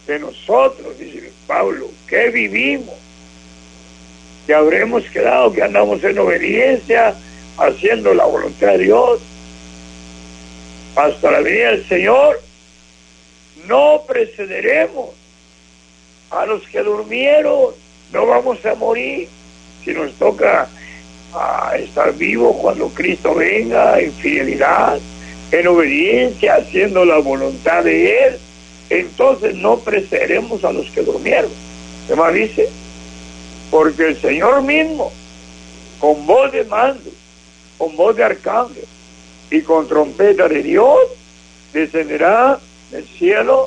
de nosotros, dice Pablo, que vivimos, que habremos quedado, que andamos en obediencia, haciendo la voluntad de Dios, hasta la venida del Señor, no precederemos a los que durmieron, no vamos a morir. Si nos toca estar vivos cuando Cristo venga, en fidelidad, en obediencia, haciendo la voluntad de Él, entonces no precederemos a los que durmieron. ¿Qué más dice? Porque el Señor mismo, con voz de mando, con voz de arcángel y con trompeta de Dios, descenderá del cielo,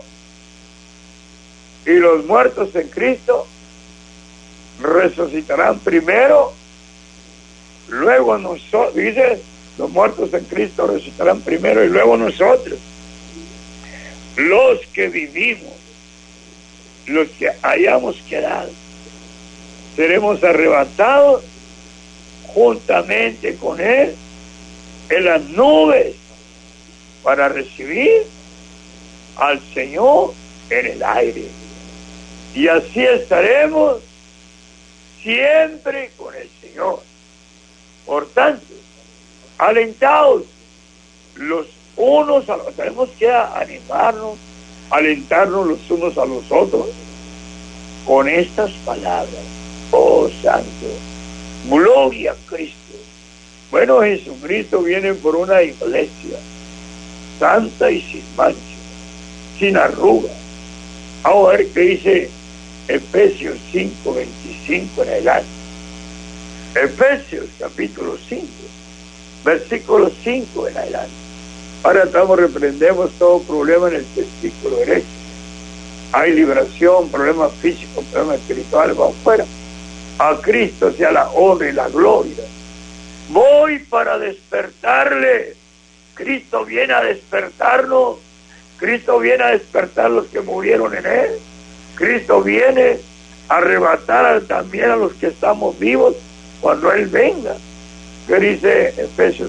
y los muertos en Cristo resucitarán primero, luego nosotros, dice, los muertos en Cristo resucitarán primero y luego nosotros, los que vivimos, los que hayamos quedado, seremos arrebatados juntamente con Él en las nubes para recibir al Señor en el aire, y así estaremos siempre con el Señor. Por tanto, alentados los unos a los otros, tenemos que animarnos, alentarnos los unos a los otros con estas palabras. Oh Santo, gloria a Cristo. Bueno, Jesucristo viene por una iglesia santa y sin mancha, sin arruga. Vamos a ver qué dice Efesios 5:25 en adelante. Efesios capítulo 5, versículo 5 en adelante. Ahora reprendemos todo problema en el testículo derecho. Hay liberación, problemas físicos, problemas espirituales, vamos fuera. A Cristo sea la honra y la gloria. Voy para despertarle. Cristo viene a despertarnos. Cristo viene a despertar a los que murieron en Él. Cristo viene a arrebatar también a los que estamos vivos cuando Él venga. ¿Qué dice Efesios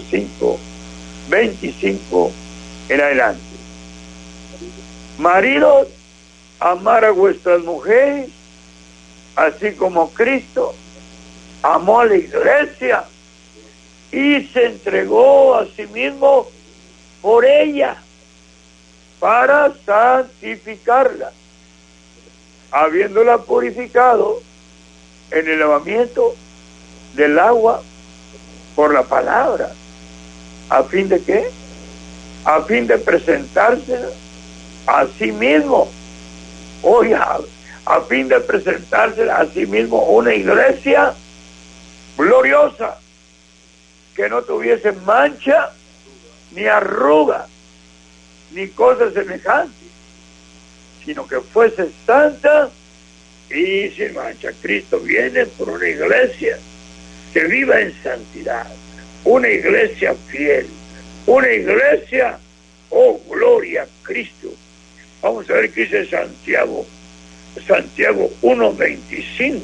5:25 en adelante? Maridos, amar a vuestras mujeres, así como Cristo amó a la iglesia y se entregó a sí mismo por ella para santificarla, habiéndola purificado en el lavamiento del agua por la palabra. ¿A fin de qué? A fin de presentársela a sí mismo. Oiga, a fin de presentársela a sí mismo una iglesia gloriosa, que no tuviese mancha, ni arruga, ni cosa semejante, sino que fuese santa y sin mancha. Cristo viene por una iglesia que viva en santidad, una iglesia fiel, una iglesia, oh gloria a Cristo. Vamos a ver qué dice Santiago 1:25,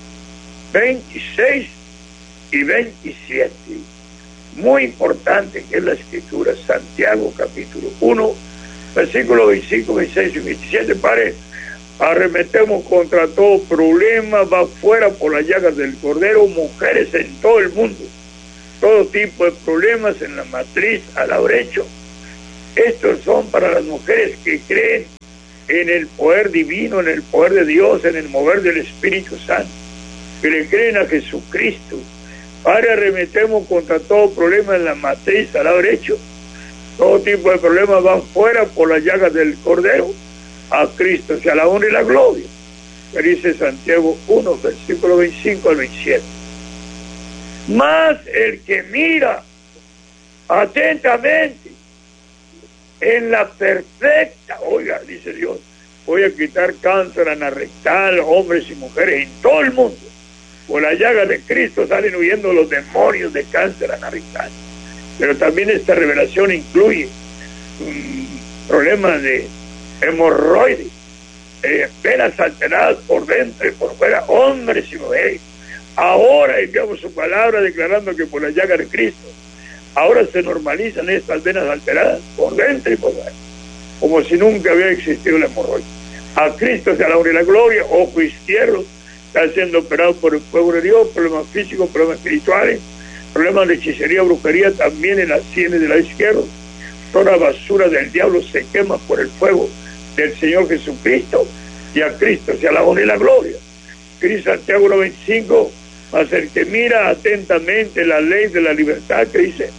26 y 27. Muy importante que es la escritura. Santiago capítulo 1, versículo 25, 26 y 27. Padre, arremetemos contra todo problema, va fuera por las llagas del Cordero, mujeres en todo el mundo, todo tipo de problemas en la matriz, al abrecho. Estos son para las mujeres que creen en el poder divino, en el poder de Dios, en el mover del Espíritu Santo, que le creen a Jesucristo. Padre, arremetemos contra todo problema en la matriz, al lado derecho. Todo tipo de problemas van fuera por las llagas del Cordero. A Cristo sea la honra y la gloria. Que dice Santiago 1, versículo 25 al 27. Mas el que mira atentamente en la perfecta, oiga, dice Dios, voy a quitar cáncer anarrectal, hombres y mujeres en todo el mundo. Por la llaga de Cristo salen huyendo los demonios de cáncer anarrectal. Pero también esta revelación incluye problemas de hemorroides, venas alteradas por dentro y por fuera, hombres y mujeres. Ahora enviamos su palabra declarando que por la llaga de Cristo ahora se normalizan estas venas alteradas por dentro y por fuera, como si nunca hubiera existido la hemorroide. A Cristo sea la honra y la gloria. Ojo izquierdo está siendo operado por el fuego de Dios, problemas físicos, problemas espirituales, problemas de hechicería, brujería, también en las sienes del lado izquierdo. Toda basura del diablo se quema por el fuego del Señor Jesucristo, y a Cristo sea la honra y la gloria. Cristo Santiago 1:25, mas el que mira atentamente la ley de la libertad, que dice,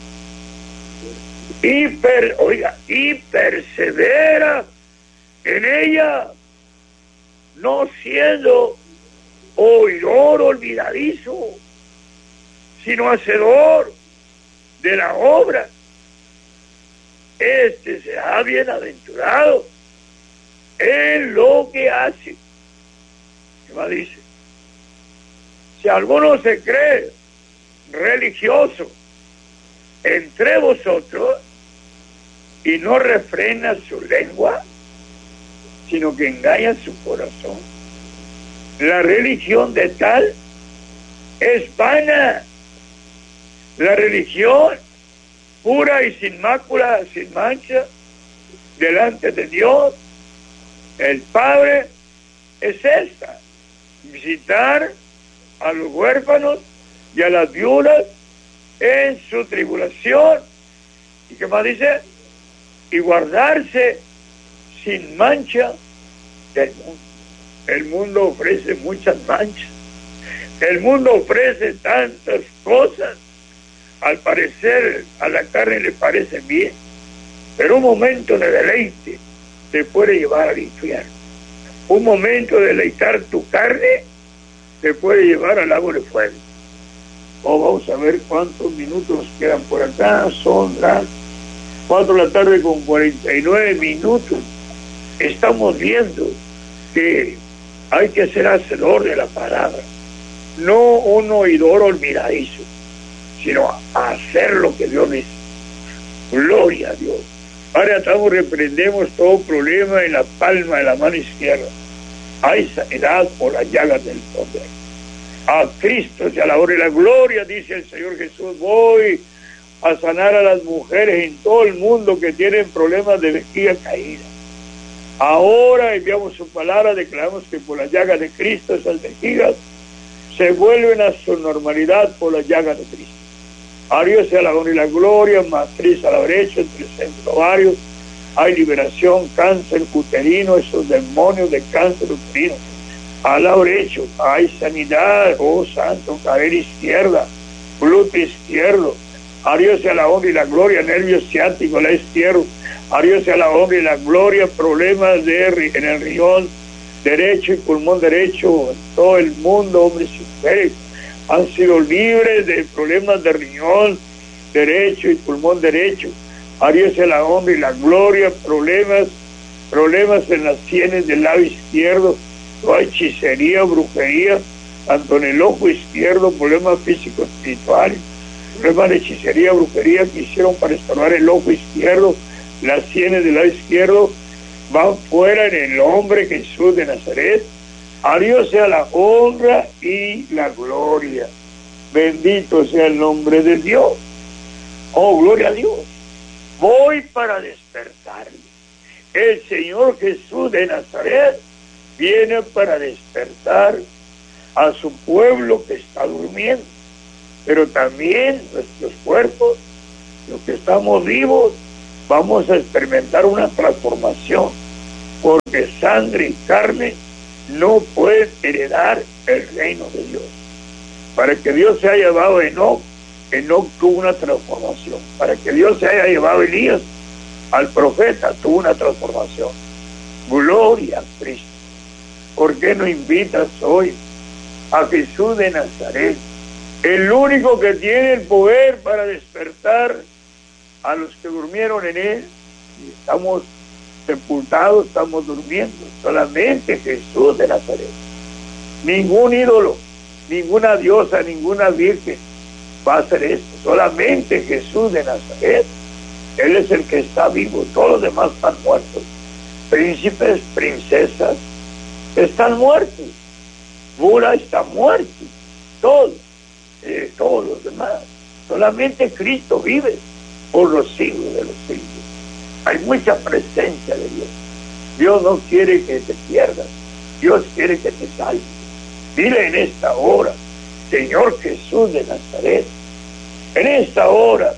y persevera en ella, no siendo oidor olvidadizo, sino hacedor de la obra, este será bienaventurado en lo que hace. ¿Qué más dice? Si alguno se cree religioso entre vosotros y no refrena su lengua, sino que engaña su corazón, la religión de tal es vana. La religión pura y sin mácula, sin mancha, delante de Dios, el Padre, es esta: visitar a los huérfanos y a las viudas en su tribulación. ¿Y qué más dice? Y guardarse sin mancha del mundo. El mundo ofrece muchas manchas. El mundo ofrece tantas cosas. Al parecer, a la carne le parece bien, pero un momento de deleite te puede llevar al infierno. Un momento de deleitar tu carne te puede llevar al lago de fuego. Vamos a ver cuántos minutos quedan por acá. Son las 4 de la tarde con 49 minutos. Estamos viendo que hay que ser hacedor de la palabra, no un oidor olvidadizo, sino hacer lo que Dios dice. Gloria a Dios. Ahora estamos, reprendemos todo problema en la palma de la mano izquierda. Hay sanidad por las llagas del poder. A Cristo sea la honra y la gloria, dice el Señor Jesús. Voy a sanar a las mujeres en todo el mundo que tienen problemas de vejiga caída. Ahora enviamos su palabra, declaramos que por las llagas de Cristo esas vejigas se vuelven a su normalidad por las llagas de Cristo. A Dios sea la honra y la gloria. Matriz a la derecha, entre el centro ovario, hay liberación, cáncer uterino, esos demonios de cáncer uterino. Al lado derecho hay sanidad, oh santo, cadera izquierda, glúteo izquierdo. A Dios sea la honra y la gloria, nervio ciático, la izquierdo. A Dios sea la honra y la gloria, problemas en el riñón derecho y pulmón derecho, en todo el mundo, hombres y mujeres han sido libres de problemas de riñón derecho y pulmón derecho. A Dios sea la honra y la gloria, problemas en las sienes del lado izquierdo, toda hechicería, brujería, tanto en el ojo izquierdo, problemas físicos, espirituales, problemas de hechicería, brujería que hicieron para estorbar el ojo izquierdo, las sienes del lado izquierdo, van fuera en el nombre de Jesús de Nazaret. A Dios sea la honra y la gloria. Bendito sea el nombre de Dios. Oh, gloria a Dios. Voy para despertarle. El Señor Jesús de Nazaret viene para despertar a su pueblo que está durmiendo, pero también nuestros cuerpos, los que estamos vivos, vamos a experimentar una transformación, porque sangre y carne no pueden heredar el reino de Dios. Para que Dios se haya llevado a Enoc, Enoc tuvo una transformación. Para que Dios se haya llevado a Elías, al profeta, tuvo una transformación. Gloria a Cristo. ¿Por qué no invitas hoy a Jesús de Nazaret, el único que tiene el poder para despertar a los que durmieron en él? Y estamos sepultados, estamos durmiendo. Solamente Jesús de Nazaret. Ningún ídolo, ninguna diosa, ninguna virgen va a hacer esto. Solamente Jesús de Nazaret. Él es el que está vivo. Todos los demás están muertos. Príncipes, princesas están muertos. Buda está muerto. Todos los demás. Solamente Cristo vive por los siglos de los siglos. Hay mucha presencia de Dios. Dios no quiere que te pierdas, Dios quiere que te salves. Dile en esta hora: Señor Jesús de Nazaret, en esta hora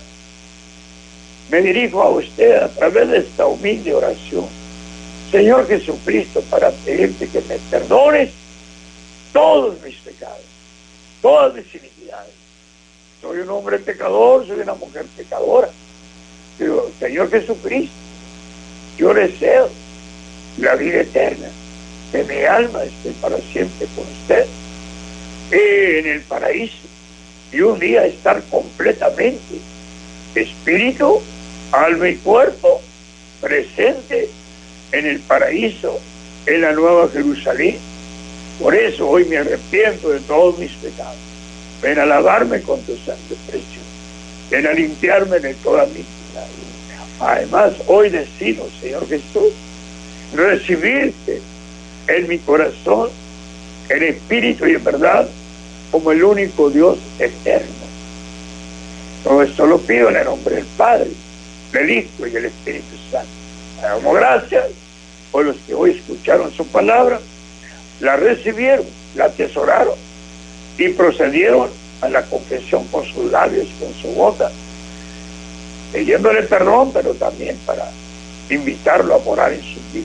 me dirijo a usted a través de esta humilde oración, Señor Jesucristo, para pedirte que me perdones todos mis pecados, todas mis iniquidades. Soy un hombre pecador, soy una mujer pecadora, pero Señor Jesucristo, yo deseo la vida eterna, que mi alma esté para siempre con usted en el paraíso, y un día estar completamente, espíritu, alma y cuerpo, presente en el paraíso, en la nueva Jerusalén. Por eso hoy me arrepiento de todos mis pecados. Ven a lavarme con tu sangre preciosa, ven a limpiarme de toda mi maldad. Además, hoy decido, Señor Jesús, recibirte en mi corazón, en espíritu y en verdad, como el único Dios eterno. Todo esto lo pido en el nombre del Padre, del Hijo y del Espíritu Santo. Le damos gracias por los que hoy escucharon su palabra, la recibieron, la atesoraron y procedieron a la confesión con sus labios, con su boca, pidiéndole perdón, pero también para invitarlo a morar en sus vidas.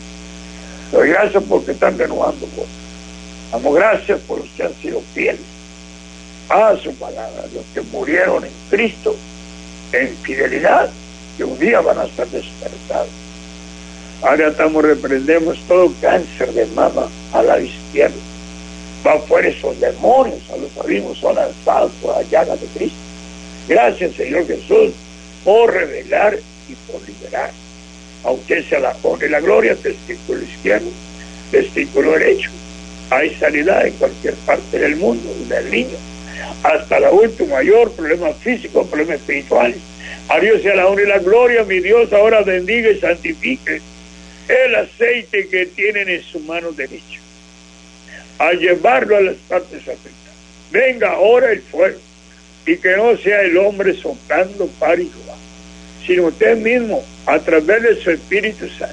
Doy gracias porque están renovando votos. Damos gracias por los que han sido fieles a su palabra, los que murieron en Cristo en fidelidad, que un día van a ser despertados. Ahora reprendemos todo cáncer de mama al lado izquierdo. Va fuera esos demonios, a los abismos son lanzados por la llaga de Cristo. Gracias, Señor Jesús, por revelar y por liberar. Aunque sea la honra y la gloria, testículo izquierdo, testículo derecho. Hay sanidad en cualquier parte del mundo, del niño, hasta el adulto mayor, problemas físicos, problemas espirituales. A Dios sea la honra y la gloria, mi Dios, ahora bendiga y santifique el aceite que tienen en su mano derecha, a llevarlo a las partes afectadas. Venga ahora el fuego, y que no sea el hombre soplando para y abajo, sino usted mismo, a través de su Espíritu Santo.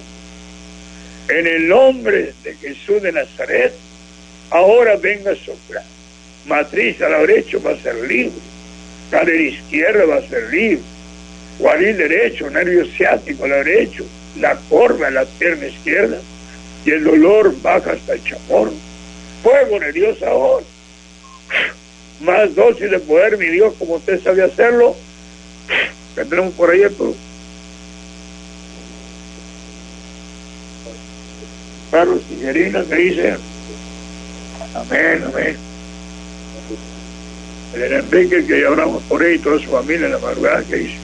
En el nombre de Jesús de Nazaret, ahora venga a soplar. Matriz a la derecha va a ser libre, cadera izquierda va a ser libre, cuadril derecho, nervio ciático a la derecha, la corva en la pierna izquierda, y el dolor baja hasta el chamorro. Fuego de Dios ahora. Más dosis de poder, mi Dios, como usted sabe hacerlo. Que tenemos por ahí esto. Carlos Tijerina que dice: amén, amén. El Enrique, que ya oramos por él y toda su familia en la madrugada, que dice: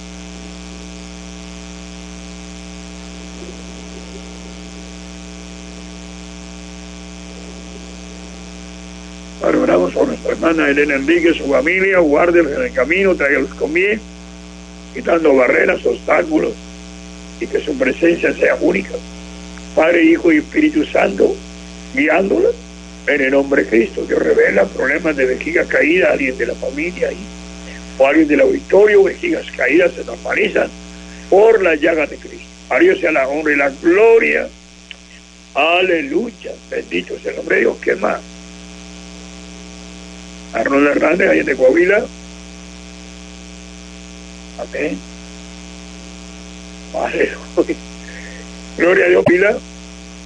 ahora oramos por nuestra hermana Elena Enrique, su familia, guárdelos en el camino, tráigalos con bien, quitando barreras, obstáculos, y que su presencia sea única. Padre, Hijo y Espíritu Santo, guiándola en el nombre de Cristo. Dios revela problemas de vejiga caída a alguien de la familia o a alguien del auditorio. Vejigas caídas se normalizan por la llaga de Cristo. A Dios sea la honra y la gloria. Aleluya. Bendito sea el nombre de Dios. ¿Qué más? Arnold Hernández, allá de Coahuila. Amén. Aleluya. Gloria a Dios, Pila.